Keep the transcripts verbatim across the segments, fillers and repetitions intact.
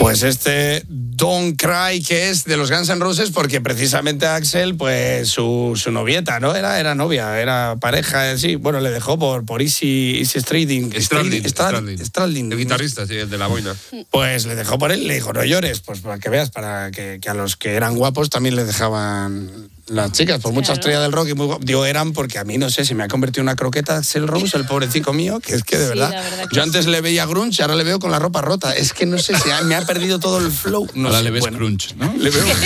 Pues este Don't Cry, que es de los Guns N' Roses, porque precisamente Axl, pues su, su novieta, ¿no? Era, era novia, era pareja, sí. Bueno, le dejó por, por Easy, Easy Stradlin. Stradlin, Stradlin. Stradlin. El guitarrista, sí, el de la boina. Pues le dejó por él, le dijo, no llores, pues para que veas, para que, que a los que eran guapos también les dejaban las chicas, por mucha Claro. estrella del rock y muy guapo. Digo, eran porque a mí, no sé, se me ha convertido en una croqueta Axl Rose, el pobrecito mío, que es que de Sí, verdad, la verdad que yo antes sí. le veía grunge, ahora le veo con la ropa rota. Es que no sé, si me ha perdido todo el flow. No Ahora sé, le ves bueno, crunch, ¿no? Le veo.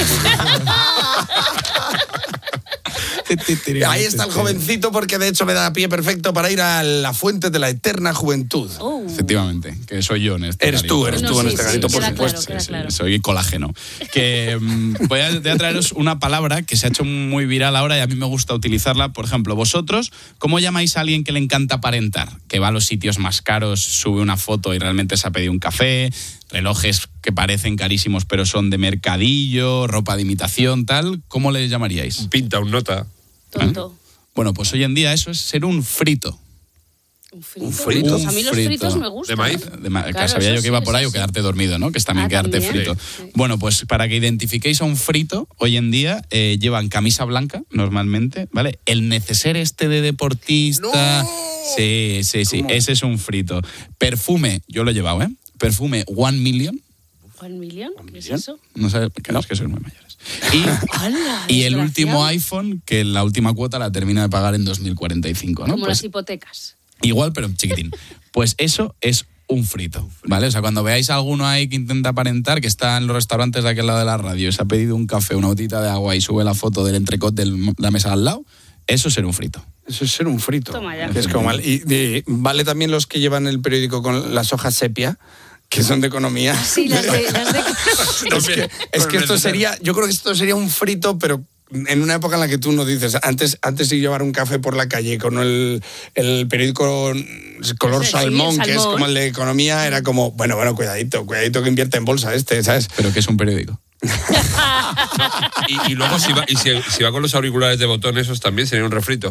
Ahí está el jovencito, porque de hecho me da pie perfecto para ir a la fuente de la eterna juventud. Oh. Efectivamente, que soy yo en este Eres garito. tú, eres No, tú en sí, este sí, garito, por queda supuesto. claro, queda Sí, sí, claro. soy colágeno. Que mm, voy, a, voy a traeros una palabra que se ha hecho muy viral ahora y a mí me gusta utilizarla. Por ejemplo, vosotros, ¿cómo llamáis a alguien que le encanta aparentar? Que va a los sitios más caros, sube una foto y realmente se ha pedido un café, relojes que parecen carísimos pero son de mercadillo, ropa de imitación, tal. ¿Cómo le llamaríais? Pinta, un nota. Tonto. Bueno, pues hoy en día eso es ser un frito. Un frito. Un frito. Pues a mí los Un fritos frito. me gustan. ¿De maíz? De ma- Claro, sabía eso yo que iba sí, por ahí eso o sí. quedarte dormido, ¿no? Que es también Ah, quedarte también. frito. Sí. Bueno, pues para que identifiquéis a un frito, hoy en día eh, llevan camisa blanca, normalmente, ¿vale? El neceser este de deportista. ¡No! Sí, sí, sí, ¿Cómo? ese es un frito. Perfume, yo lo he llevado, ¿eh? Perfume One Million. ¿One million? ¿Qué es million? eso? No sé, que no, es que sois muy mayores. Y, ¡Hala, y el desgraciado! último iPhone, que la última cuota la termina de pagar en dos mil cuarenta y cinco, ¿no? Como Pues las hipotecas. igual, pero chiquitín. Pues eso es un frito, ¿vale? O sea, cuando veáis a alguno ahí que intenta aparentar, que está en los restaurantes de aquel lado de la radio, se ha pedido un café, una botita de agua y sube la foto del entrecot de la mesa al lado, eso es ser un frito. Eso es ser un frito. Toma ya. Que es como mal. Y, y vale también los que llevan el periódico con las hojas sepia, que son de economía. Sí, las de... Las de... Es que, es que esto sería, yo creo que esto sería un frito, pero en una época en la que tú no dices, antes, antes de llevar un café por la calle con el, el periódico color Sí, salmón, el que es salmón. como el de economía, era como, bueno, bueno, cuidadito, cuidadito que invierte en bolsa este, ¿sabes? Pero que es un periódico. Y, y luego, si va, y si, si va con los auriculares de botón, esos también sería un refrito.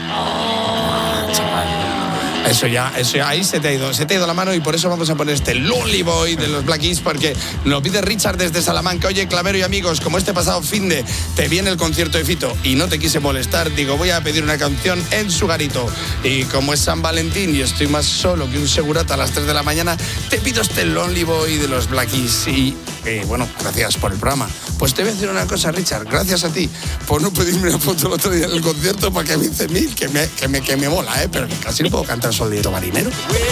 Eso ya, eso ya, ahí se te ha ido, se te ha ido la mano y por eso vamos a poner este Lonely Boy de los Black Keys, porque nos lo pide Richard desde Salamanca. Oye, Clavero y amigos, como este pasado finde te viene el concierto de Fito y no te quise molestar, digo, voy a pedir una canción en su garito. Y como es San Valentín y estoy más solo que un segurata a las tres de la mañana, te pido este Lonely Boy de los Black Keys. Y eh, bueno, gracias por el programa. Pues te voy a decir una cosa, Richard, gracias a ti por no pedirme una foto el otro día en el concierto para que me hice mil, que me, que me, que me mola, ¿eh? Pero que casi no puedo cantar Soldadito Marinero.